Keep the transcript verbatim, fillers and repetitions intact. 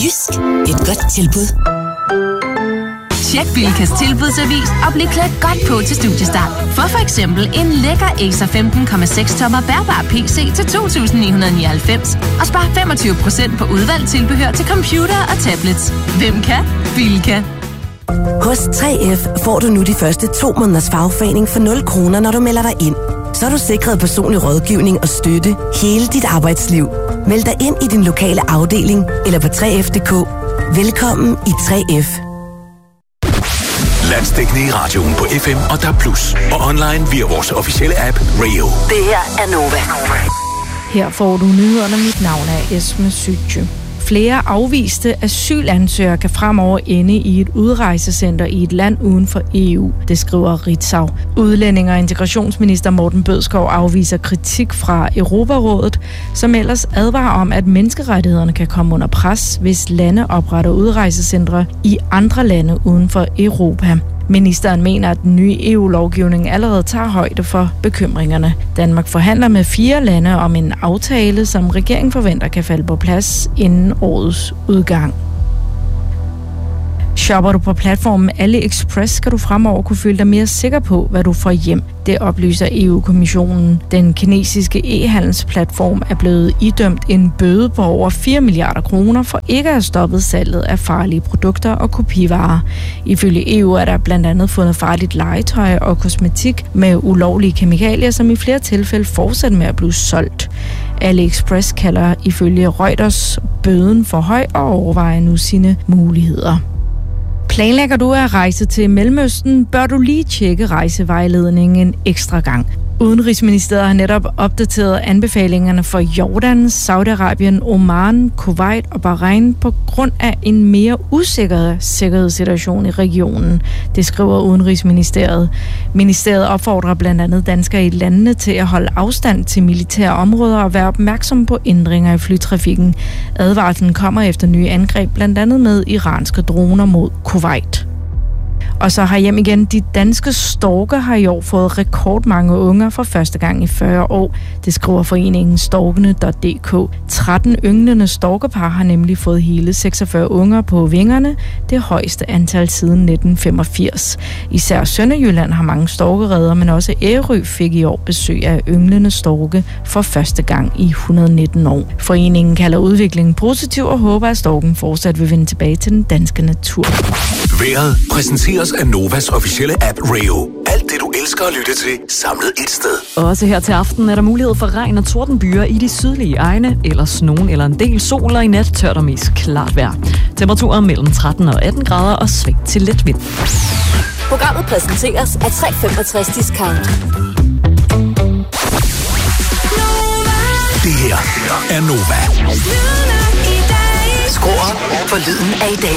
Jysk. Et godt tilbud. Tjek Bilkas tilbudsavis og bliv klædt godt på til studiestart. For for eksempel en lækker Acer femten komma seks tommer bærbar P C til to tusind ni hundrede og nioghalvfems og spar femogtyve procent på udvalgt tilbehør til computer og tablets. Hvem kan? Bilka. Hos tre F får du nu de første to måneders fagforening for nul kroner, når du melder dig ind. Så er du sikret personlig rådgivning og støtte hele dit arbejdsliv. Meld dig ind i din lokale afdeling eller på tre F punktum d k. Velkommen i tre F. Landsdækkende i radioen på F M og D A B plus, og online via vores officielle app Radio. Det her er Nova. Her får du nyhederne. Mit navn er Esme Sytje. Flere afviste asylansøgere kan fremover ende i et udrejsecenter i et land uden for E U, det skriver Ritzau. Udlænding- og integrationsminister Morten Bødskov afviser kritik fra Europarådet, som ellers advarer om, at menneskerettighederne kan komme under pres, hvis lande opretter udrejsecentre i andre lande uden for Europa. Ministeren mener, at den nye E U-lovgivning allerede tager højde for bekymringerne. Danmark forhandler med fire lande om en aftale, som regeringen forventer kan falde på plads inden årets udgang. Shopper du på platformen AliExpress, skal du fremover kunne føle dig mere sikker på, hvad du får hjem. Det oplyser E U-kommissionen. Den kinesiske e-handelsplatform er blevet idømt en bøde på over fire milliarder kroner for ikke at have stoppet salget af farlige produkter og kopivarer. Ifølge E U er der blandt andet fundet farligt legetøj og kosmetik med ulovlige kemikalier, som i flere tilfælde fortsætter med at blive solgt. AliExpress kalder ifølge Reuters bøden for høj og overvejer nu sine muligheder. Planlægger du at rejse til Mellemøsten, bør du lige tjekke rejsevejledningen en ekstra gang. Udenrigsministeriet har netop opdateret anbefalingerne for Jordan, Saudi-Arabien, Oman, Kuwait og Bahrain på grund af en mere usikker sikkerhedssituation i regionen. Det skriver Udenrigsministeriet. Ministeriet opfordrer blandt andet danskere i landene til at holde afstand til militære områder og være opmærksom på ændringer i flytrafikken. Advarslen kommer efter nye angreb, blandt andet med iranske droner mod Kuwait. Og så har hjem igen. De danske storker har i år fået rekordmange unger for første gang i fyrre år. Det skriver foreningen storkene punktum d k. tretten ynglende storkepar har nemlig fået hele seksogfyrre unger på vingerne. Det højeste antal siden nitten femogfirs. Især Sønderjylland har mange storkereder, men også Ærø fik i år besøg af ynglende storke for første gang i et hundrede og nitten år. Foreningen kalder udviklingen positiv og håber, at storken fortsat vil vende tilbage til den danske natur. Vejret præsenteres af Novas officielle app Radio. Alt det, du elsker at lytte til, samlet et sted. Også her til aften er der mulighed for regn og tordenbyer i de sydlige egne, ellers nogen eller en del sol, og i nat tørt og mest klart vejr. Temperaturer mellem tretten og atten grader og sving til let vind. Programmet præsenteres af tre femogtres Discount. Det her er Nova. Skru op for lyden af i dag.